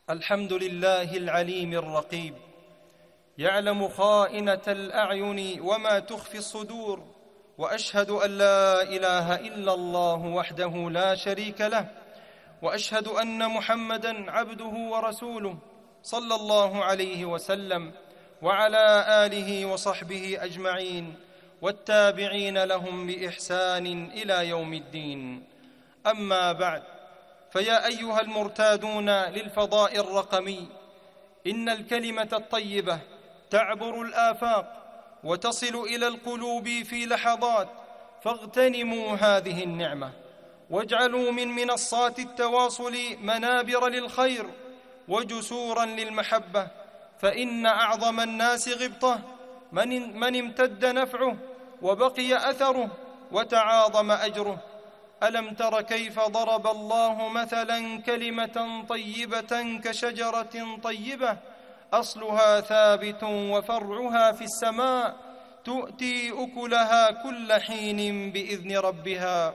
الحمد لله العليم الرقيب، يعلم خائنة الأعين وما تخفي الصدور، وأشهد أن لا إله إلا الله وحده لا شريك له، وأشهد أن محمدًا عبده ورسوله صلى الله عليه وسلم، وعلى آله وصحبه أجمعين والتابعين لهم بإحسان إلى يوم الدين. أما بعد، فيا أيها المرتادون للفضاء الرقمي، إن الكلمة الطيبة تعبر الآفاق وتصل إلى القلوب في لحظات، فاغتنموا هذه النعمة واجعلوا من منصات التواصل منابر للخير وجسورا للمحبة، فإن أعظم الناس غبطة من امتد نفعه وبقي أثره وتعاظم أجره. ألم تر كيف ضرب الله مثلا كلمة طيبة كشجرة طيبة أصلها ثابت وفرعها في السماء تؤتي أكلها كل حين بإذن ربها.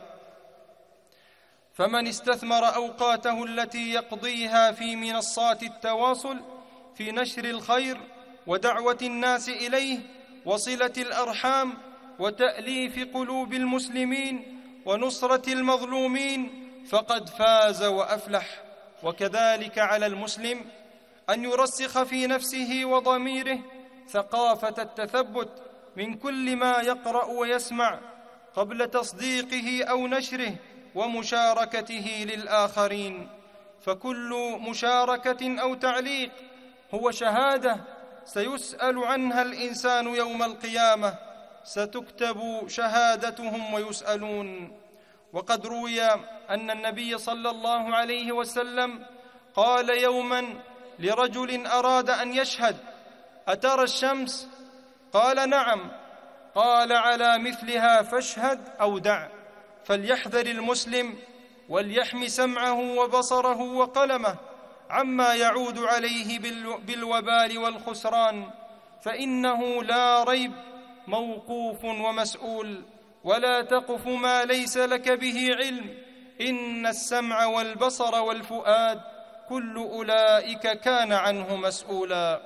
فمن استثمر أوقاته التي يقضيها في منصات التواصل في نشر الخير ودعوة الناس إليه وصلة الأرحام وتأليف قلوب المسلمين ونصرة المظلومين فقد فاز وأفلح. وكذلك على المسلم أن يرسخ في نفسه وضميره ثقافة التثبت من كل ما يقرأ ويسمع قبل تصديقه أو نشره ومشاركته للآخرين، فكل مشاركة أو تعليق هو شهادة سيسأل عنها الإنسان يوم القيامة، ستكتب شهادتهم ويسألون. وقد روي أن النبي صلى الله عليه وسلم قال يوما لرجل أراد أن يشهد: أترى الشمس؟ قال: نعم. قال: على مثلها فاشهد أو دع. فليحذر المسلم وليحم سمعه وبصره وقلمه عما يعود عليه بالوبال والخسران، فإنه لا ريب موقوف ومسؤول. ولا تقف ما ليس لك به علم، إن السمع والبصر والفؤاد كل أولئك كان عنه مسؤولا.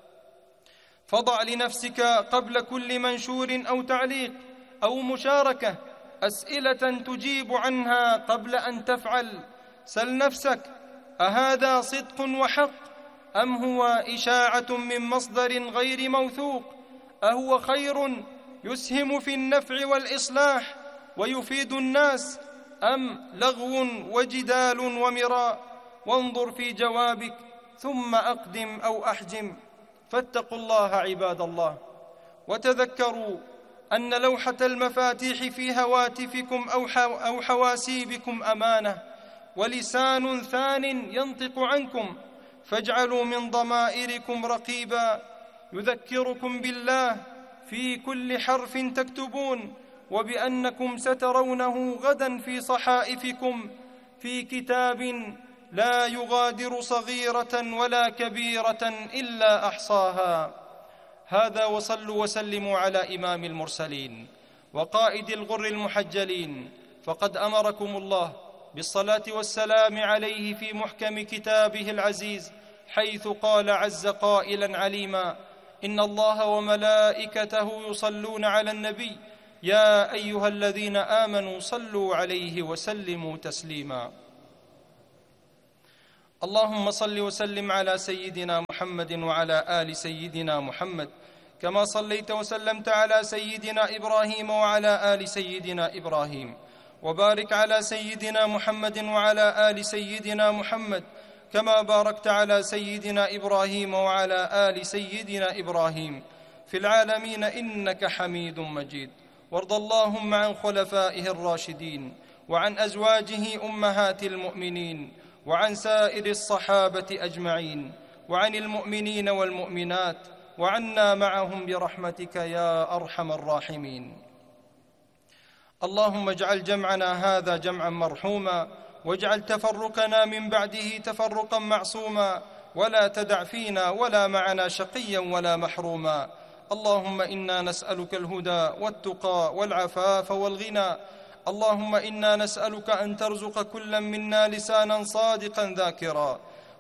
فضع لنفسك قبل كل منشور أو تعليق أو مشاركة أسئلة تجيب عنها قبل أن تفعل. سل نفسك: أهذا صدق وحق أم هو إشاعة من مصدر غير موثوق؟ أهو خير يسهم في النفع والإصلاح ويفيد الناس، أم لغو وجدال ومراء؟ وانظر في جوابك ثم أقدم أو أحجم. فاتقوا الله عباد الله، وتذكروا أن لوحة المفاتيح في هواتفكم أو حواسيبكم أمانة، ولسان ثان ينطق عنكم، فاجعلوا من ضمائركم رقيبا يذكركم بالله في كل حرف تكتبون، وبأنكم سترونه غدا في صحائفكم في كتاب لا يغادر صغيرة ولا كبيرة إلا أحصاها. هذا، وصلوا وسلموا على إمام المرسلين وقائد الغر المحجلين، فقد أمركم الله بالصلاة والسلام عليه في محكم كتابه العزيز، حيث قال عز قائلا عليما: إن الله وملائكته يصلون على النبي يا أيها الذين آمنوا صلوا عليه وسلموا تسليما. اللهم صل وسلم على سيدنا محمد وعلى آل سيدنا محمد، كما صليت وسلمت على سيدنا إبراهيم وعلى آل سيدنا إبراهيم، وبارك على سيدنا محمد وعلى آل سيدنا محمد، كما باركت على سيدنا إبراهيم وعلى آل سيدنا إبراهيم في العالمين إنك حميد مجيد. وارض اللهم عن خلفائه الراشدين وعن أزواجه أمهات المؤمنين وعن سائر الصحابة أجمعين وعن المؤمنين والمؤمنات وعنا معهم برحمتك يا أرحم الراحمين. اللهم اجعل جمعنا هذا جمعا مرحوما، واجعل تفرقنا من بعده تفرقا معصوما، ولا تدع فينا ولا معنا شقيا ولا محروما. اللهم إنا نسألك الهدى والتقى والعفاف والغنى. اللهم إنا نسألك أن ترزق كلا منا لسانا صادقا ذاكرا،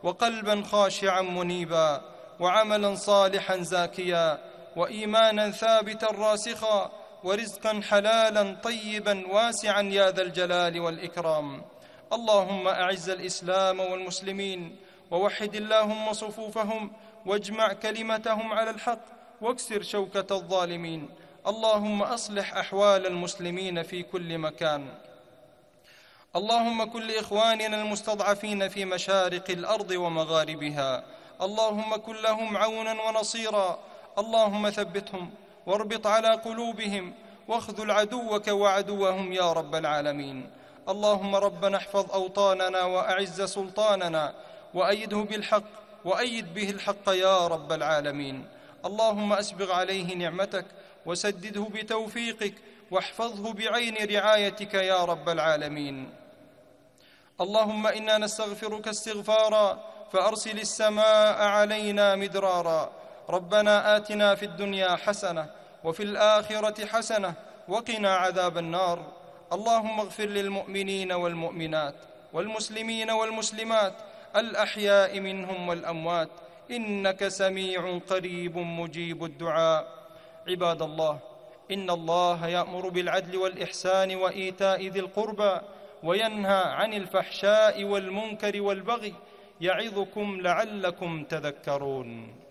وقلبا خاشعا منيبا، وعملا صالحا زاكيا، وإيمانا ثابتا راسخا، ورزقا حلالا طيبا واسعا يا ذا الجلال والإكرام. اللهم أعز الإسلام والمسلمين، ووحد اللهم صفوفهم، واجمع كلمتهم على الحق، واكسر شوكة الظالمين. اللهم أصلح أحوال المسلمين في كل مكان. اللهم كن لإخواننا المستضعفين في مشارق الأرض ومغاربها، اللهم كن لهم عونا ونصيرا. اللهم ثبتهم واربط على قلوبهم، واخذل عدوك وعدوهم يا رب العالمين. اللهم ربنا احفظ أوطاننا وأعز سلطاننا، وأيده بالحق، وأيد به الحق يا رب العالمين. اللهم أسبغ عليه نعمتك، وسدده بتوفيقك، واحفظه بعين رعايتك يا رب العالمين. اللهم إنا نستغفرك استغفارا، فأرسل السماء علينا مدرارا. ربنا آتنا في الدنيا حسنة، وفي الآخرة حسنة، وقنا عذاب النار. اللهم اغفر للمؤمنين والمؤمنات، والمسلمين والمسلمات، الأحياء منهم والأموات، إنك سميع قريب مجيب الدعاء. عباد الله، إن الله يأمر بالعدل والإحسان وإيتاء ذي القربى، وينهى عن الفحشاء والمنكر والبغي، يعظكم لعلكم تذكرون.